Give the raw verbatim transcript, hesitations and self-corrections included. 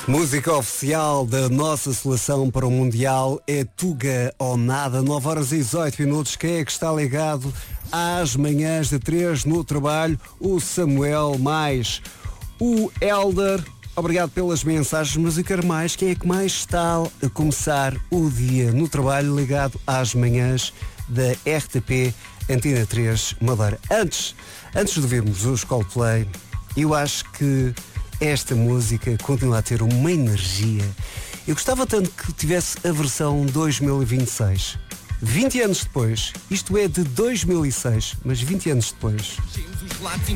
Música oficial da nossa seleção para o Mundial é Tuga ou Nada, nove horas e dezoito minutos. Quem é que está ligado às manhãs de três no trabalho? O Samuel mais o Elder. Obrigado pelas mensagens, mas eu quero mais. Quem é que mais está a começar o dia no trabalho ligado às manhãs da R T P Antena três Madeira? Antes, antes de vermos os Coldplay, eu acho que esta música continua a ter uma energia. Eu gostava tanto que tivesse a versão dois mil e vinte e seis. vinte anos depois, isto é de dois mil e seis, mas vinte anos depois.